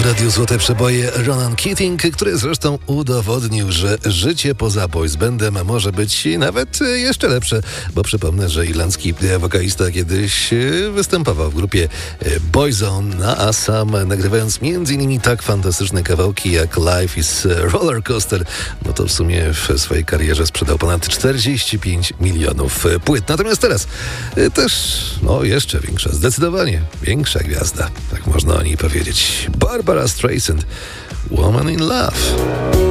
w Radiu Złote Przeboje Ronan Keating, który zresztą udowodnił, że życie poza boys bandem może być nawet jeszcze lepsze, bo przypomnę, że irlandzki wokalista kiedyś występował w grupie Boyzone, a sam nagrywając m.in. tak fantastyczne kawałki jak Life is Roller Coaster, no to w sumie w swojej karierze sprzedał ponad 45 milionów płyt. Natomiast teraz też, jeszcze większa, zdecydowanie większa gwiazda, tak można o niej powiedzieć. Barbara Streisand, Woman in Love.